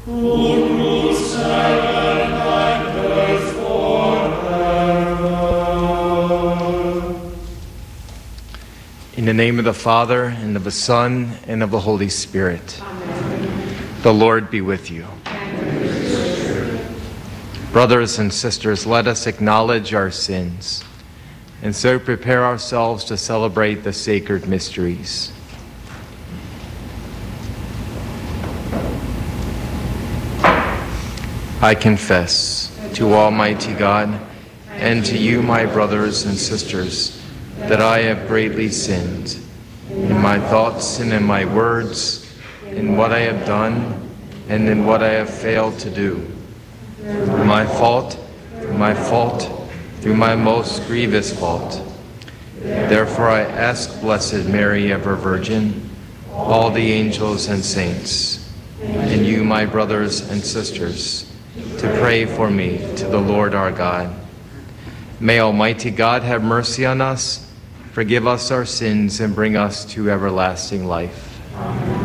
In the name of the Father, and of the Son, and of the Holy Spirit. Amen. The Lord be with you. Brothers and sisters, let us acknowledge our sins, and so prepare ourselves to celebrate the sacred mysteries. I confess to Almighty God and to you, my brothers and sisters, that I have greatly sinned in my thoughts and in my words, in what I have done and in what I have failed to do. Through my fault, through my most grievous fault. Therefore I ask Blessed Mary, ever Virgin, all the angels and saints, and you, my brothers and sisters, to pray for me to the Lord our God. May Almighty God have mercy on us, forgive us our sins, and bring us to everlasting life. Amen.